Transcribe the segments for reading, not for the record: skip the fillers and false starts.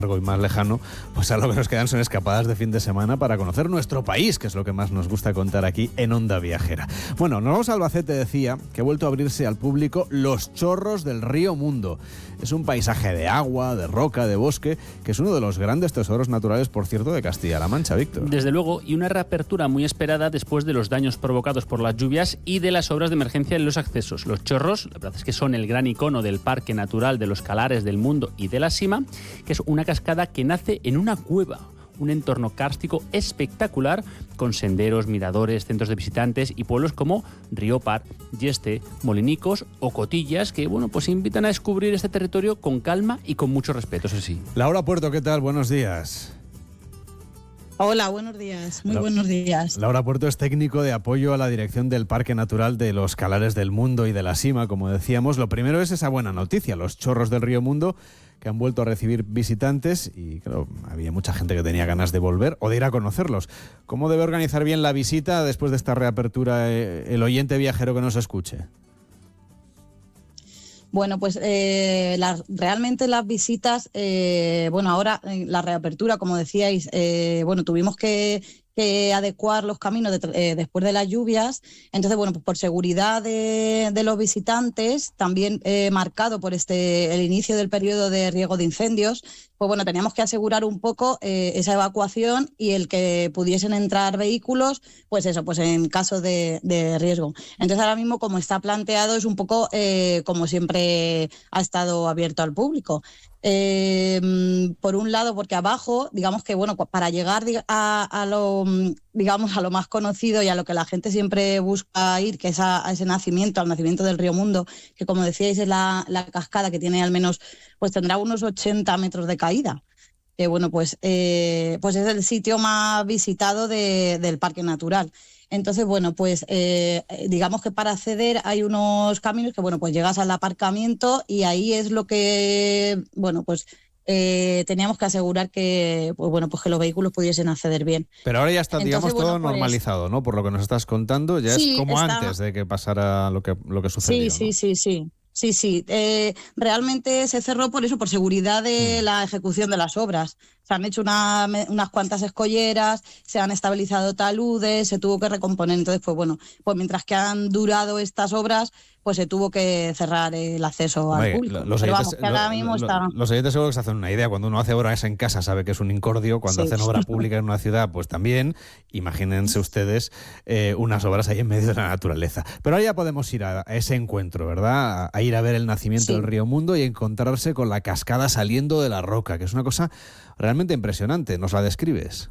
y más lejano, pues a lo que nos quedan son escapadas de fin de semana para conocer nuestro país, que es lo que más nos gusta contar aquí en Onda Viajera. Bueno, nos vamos a Albacete, decía, que ha vuelto a abrirse al público Los Chorros del Río Mundo. Es un paisaje de agua, de roca, de bosque, que es uno de los grandes tesoros naturales, por cierto, de Castilla-La Mancha, Víctor. Desde luego, y una reapertura muy esperada después de los daños provocados por las lluvias y de las obras de emergencia en los accesos. Los Chorros, la verdad es que son el gran icono del Parque Natural de los Calares del Mundo y de la Sima, que es una cascada que nace en una cueva, un entorno kárstico espectacular con senderos, miradores, centros de visitantes y pueblos como Riópar, Yeste, Molinicos o Cotillas que, pues invitan a descubrir este territorio con calma y con mucho respeto, eso sí. Laura Puerto, ¿qué tal? Buenos días. Hola, buenos días, buenos días. Laura Puerto es técnico de apoyo a la dirección del Parque Natural de los Calares del Mundo y de la Sima, como decíamos. Lo primero es esa buena noticia, los Chorros del Río Mundo, que han vuelto a recibir visitantes y claro, había mucha gente que tenía ganas de volver o de ir a conocerlos. ¿Cómo debe organizar bien la visita después de esta reapertura el oyente viajero que nos escuche? Bueno, pues realmente las visitas, ahora la reapertura, como decíais, tuvimos que adecuar los caminos después de las lluvias. Entonces, pues por seguridad de los visitantes, también marcado por el inicio del periodo de riesgo de incendios, teníamos que asegurar un poco esa evacuación y el que pudiesen entrar vehículos, pues en caso de riesgo. Entonces, ahora mismo, como está planteado, es un poco como siempre ha estado abierto al público. Por un lado, porque abajo, digamos que para llegar a lo más conocido y a lo que la gente siempre busca ir, que es a ese nacimiento, al nacimiento del Río Mundo, que como decíais es la cascada que tiene al menos, pues tendrá unos 80 metros de caída. Que pues es el sitio más visitado del Parque Natural. Entonces, digamos que para acceder hay unos caminos que, pues llegas al aparcamiento y ahí es lo que, teníamos que asegurar que, que los vehículos pudiesen acceder bien. Pero ahora ya está, digamos, todo normalizado, ¿no? Por lo que nos estás contando, ya sí, es como antes de que pasara lo que sucedió. Sí. Realmente se cerró por eso, por seguridad de la ejecución de las obras. Se han hecho unas cuantas escolleras, se han estabilizado taludes, se tuvo que recomponer. Entonces, pues mientras que han durado estas obras, pues se tuvo que cerrar el acceso al público. Los oyentes seguro que se hacen una idea. Cuando uno hace obras en casa sabe que es un incordio. Cuando hacen obra pública en una ciudad, pues también. Imagínense ustedes unas obras ahí en medio de la naturaleza. Pero ahora ya podemos ir a ese encuentro, ¿verdad? A ir a ver el nacimiento del Río Mundo y encontrarse con la cascada saliendo de la roca, que es una cosa realmente impresionante. ¿Nos la describes?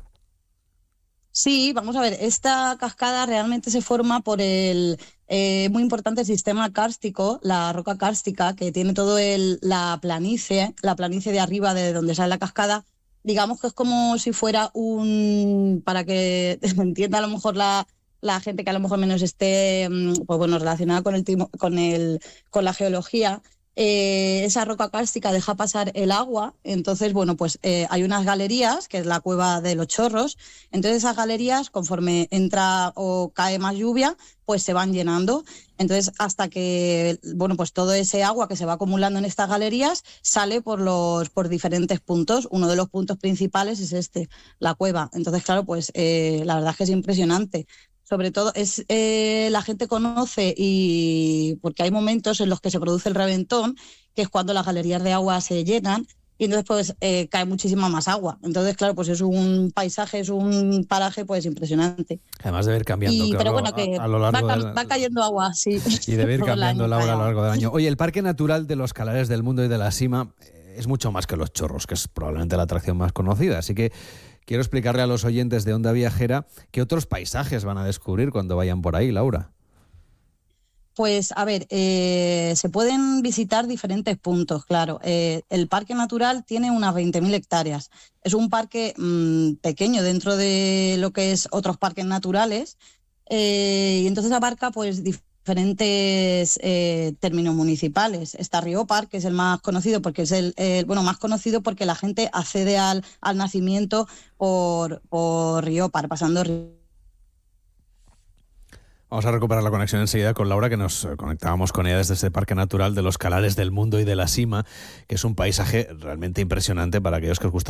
Sí, vamos a ver, esta cascada realmente se forma por el muy importante sistema kárstico, la roca kárstica, que tiene todo la planicie de arriba de donde sale la cascada. Digamos que es como si fuera para que entienda a lo mejor la gente que a lo mejor menos esté relacionada con la geología. Esa roca kárstica deja pasar el agua, entonces hay unas galerías, que es la cueva de los Chorros. Entonces esas galerías, conforme entra o cae más lluvia, pues se van llenando. Entonces hasta que todo ese agua que se va acumulando en estas galerías sale por diferentes puntos. Uno de los puntos principales es la cueva. Entonces claro, la verdad es que es impresionante. Sobre todo la gente conoce porque hay momentos en los que se produce el reventón, que es cuando las galerías de agua se llenan y entonces cae muchísima más agua. Entonces, claro, es un paisaje, es un paraje impresionante. Además debe ir cambiando, a lo largo va cayendo agua, sí. Y debe ir cambiando el agua a lo largo del año. Oye, el Parque Natural de los Calares del Mundo y de la Sima es mucho más que los Chorros, que es probablemente la atracción más conocida. Así que quiero explicarle a los oyentes de Onda Viajera qué otros paisajes van a descubrir cuando vayan por ahí, Laura. Pues, a ver, se pueden visitar diferentes puntos, claro. El Parque Natural tiene unas 20.000 hectáreas. Es un parque pequeño dentro de lo que es otros parques naturales y entonces abarca diferentes términos municipales. Está Riópar, que es el más conocido porque es más conocido porque la gente accede al nacimiento por Riópar, pasando Vamos a recuperar la conexión enseguida con Laura, que nos conectábamos con ella desde este Parque Natural de los Calares del Mundo y de la Sima, que es un paisaje realmente impresionante para aquellos que os gusta